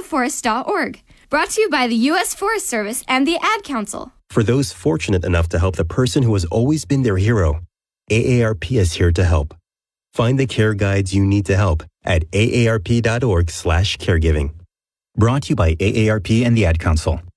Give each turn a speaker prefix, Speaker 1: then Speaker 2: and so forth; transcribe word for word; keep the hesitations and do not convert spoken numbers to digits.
Speaker 1: forest dot org. Brought to you by the U S Forest Service and the Ad Council.
Speaker 2: For those fortunate enough to help the person who has always been their hero, A A R P is here to help. Find the care guides you need to help at A A R P dot org slash caregiving.
Speaker 3: Brought to you by A A R P and the Ad Council.